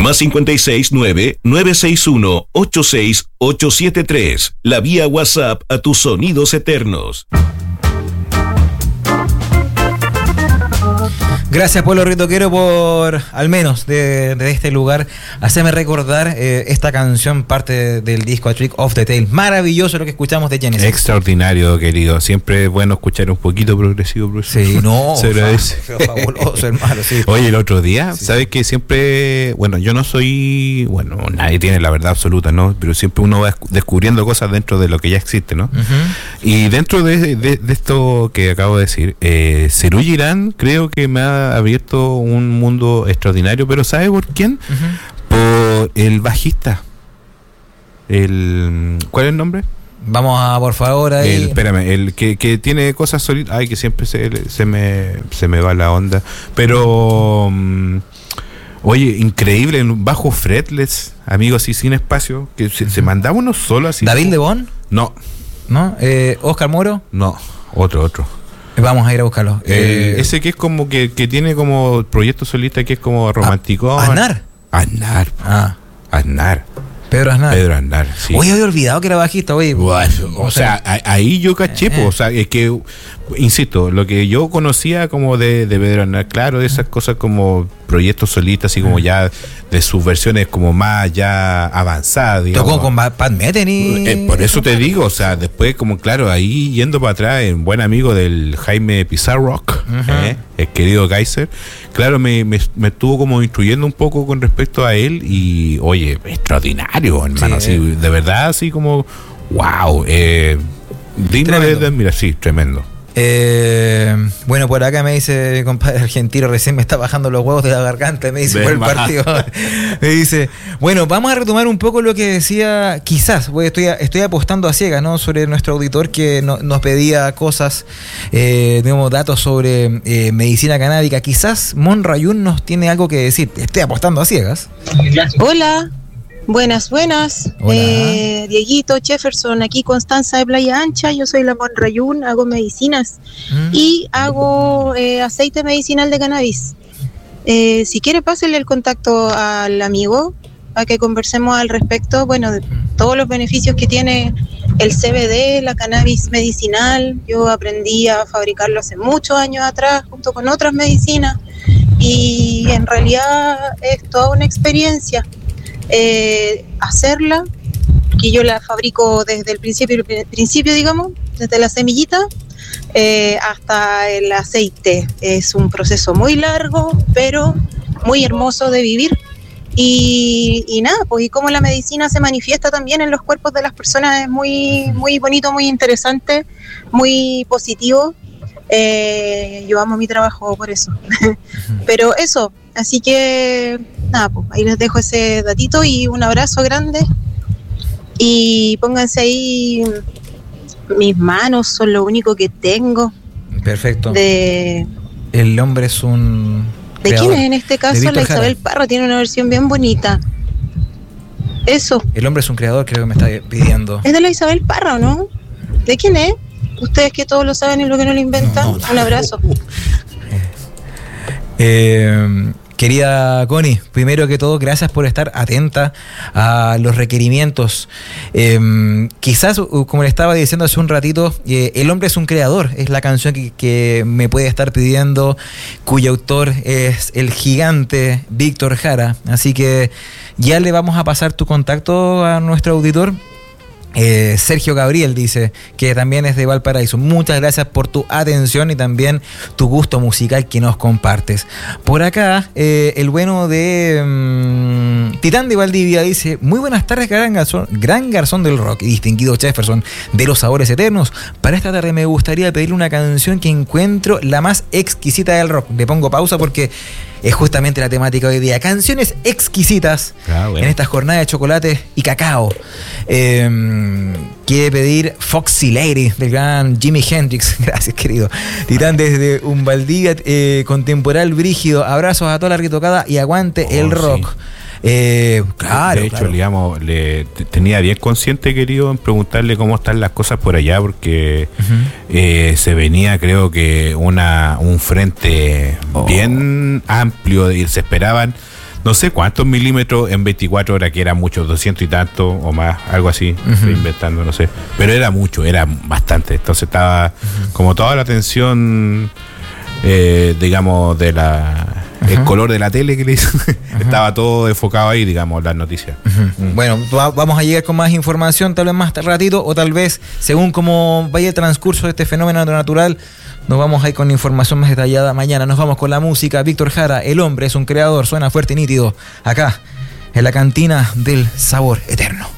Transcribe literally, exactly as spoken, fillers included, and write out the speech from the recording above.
Más cincuenta y seis nueve, nueve seis uno, ocho seis ocho siete tres. La vía WhatsApp a tus sonidos eternos. Gracias, Pueblo Ritoquero, por, al menos de, de este lugar, hacerme recordar eh, esta canción, parte de, del disco A Trick of the Tail. Maravilloso lo que escuchamos de Genesis. Extraordinario, querido. Siempre es bueno escuchar un poquito progresivo, progresivo. Sí, no, se agradece. Fabuloso, hermano, sí. Oye, el otro día, sí. ¿sabes que siempre, bueno, yo no soy, bueno, nadie tiene la verdad absoluta, ¿no? Pero siempre uno va descubriendo cosas dentro de lo que ya existe, ¿no? Uh-huh. Y dentro de, de, de esto que acabo de decir, eh, Serú Girán creo que me ha abierto un mundo extraordinario, pero ¿sabe por quién? Uh-huh. Por el bajista. El, ¿cuál es el nombre? Vamos a, por favor, ahí. El, espérame, el que, que tiene cosas solitas. Ay, que siempre se, se, me, se me va la onda. Pero, um, oye, increíble, en bajo fretless, amigos, así sin espacio, que se, se mandaba uno solo así. ¿David Lebón? No. ¿No? Eh, ¿Oscar Moro? No, otro, otro. Vamos a ir a buscarlo. Eh, eh, ese que es como que, que tiene como proyecto solista, que es como romántico. ¿Aznar? Aznar. Ah. Aznar. Pedro Aznar. Pedro Aznar, sí. Oye, había olvidado que era bajista, oye. Bueno, o, o sea, sea, ahí yo caché, eh, o sea, es que, insisto, lo que yo conocía como de, de Pedro Aznar, claro, de esas cosas como proyectos solistas, así como ya de sus versiones como más ya avanzadas, digamos. Tocó con Pat Metheny. Eh, por eso te digo, o sea, después como claro, ahí yendo para atrás, en buen amigo del Jaime Pizarrock, uh-huh. eh, el querido Kaiser, claro, me, me, me estuvo como instruyendo un poco con respecto a él y, oye, extraordinario, hermano, sí, así, eh. de verdad, así como, wow, eh, digno de, de admirar, sí, tremendo. Eh, bueno, por acá me dice, compadre argentino, recién me está bajando los huevos de la garganta, me dice, por el partido. Me dice, bueno, vamos a retomar un poco lo que decía, quizás, pues estoy, estoy apostando a ciegas, ¿no? Sobre nuestro auditor que no, nos pedía cosas, eh, digamos, datos sobre eh, medicina canábica. Quizás Mon Rayun nos tiene algo que decir. Estoy apostando a ciegas. Hola. Buenas, buenas. Eh, Dieguito, Jefferson, aquí Constanza de Playa Ancha. Yo soy la Mon Rayun, hago medicinas mm. y hago eh, aceite medicinal de cannabis. Eh, si quiere, pásele el contacto al amigo para que conversemos al respecto. Bueno, de todos los beneficios que tiene el C B D, la cannabis medicinal. Yo aprendí a fabricarlo hace muchos años atrás junto con otras medicinas y en realidad es toda una experiencia. Eh, hacerla, que yo la fabrico desde el principio, el principio digamos, desde la semillita eh, hasta el aceite. Es un proceso muy largo, pero muy hermoso de vivir. Y, y nada, pues y cómo la medicina se manifiesta también en los cuerpos de las personas es muy, muy bonito, muy interesante, muy positivo. Eh, yo amo mi trabajo por eso. Pero eso, así que nada, pues ahí les dejo ese datito y un abrazo grande. Y pónganse ahí, mis manos son lo único que tengo. Perfecto. De, el hombre es un... ¿De quién es en este caso? La Isabel Parra tiene una versión bien bonita. Eso. El hombre es un creador, creo que me está pidiendo. ¿Es de la Isabel Parra o no? ¿De quién es? Ustedes que todos lo saben y lo que no lo inventan. No, no, un abrazo. Eh, querida Connie, primero que todo, gracias por estar atenta a los requerimientos. Eh, quizás, como le estaba diciendo hace un ratito, eh, El hombre es un creador, es la canción que, que me puede estar pidiendo, cuyo autor es el gigante Víctor Jara. Así que ya le vamos a pasar tu contacto a nuestro auditor. Eh, Sergio Gabriel dice que también es de Valparaíso. Muchas gracias por tu atención y también tu gusto musical que nos compartes. Por acá, eh, el bueno de um, Titán de Valdivia dice: muy buenas tardes, gran garzón, gran garzón del rock y distinguido Jefferson de los sabores eternos. Para esta tarde me gustaría pedirle una canción que encuentro la más exquisita del rock. Le pongo pausa porque es justamente la temática de hoy día. Canciones exquisitas ah, bueno. en esta jornada de chocolate y cacao. Eh, quiere pedir Foxy Lady del gran Jimi Hendrix. Gracias, querido. Titán desde un Valdivia eh, contemporáneo brígido. Abrazos a toda la retocada y aguante oh, el rock. Sí. Eh, claro, de hecho, claro. digamos, le tenía bien consciente, querido, en preguntarle cómo están las cosas por allá, porque uh-huh. eh, se venía, creo que una un frente oh. bien amplio y se esperaban no sé cuántos milímetros en veinticuatro horas, que era mucho, doscientos y tanto o más, algo así, uh-huh. Estoy inventando, no sé. Pero era mucho, era bastante. Entonces estaba uh-huh. como toda la atención, eh, digamos, de la... Uh-huh. El color de la tele que le dicen, uh-huh. estaba todo enfocado ahí, digamos, las noticias. Uh-huh. Mm. Bueno, va, vamos a llegar con más información, tal vez más ratito, o tal vez, según cómo vaya el transcurso de este fenómeno natural, nos vamos a ir con información más detallada mañana. Nos vamos con la música. Víctor Jara, El hombre es un creador, suena fuerte y nítido, acá, en la cantina del sabor eterno.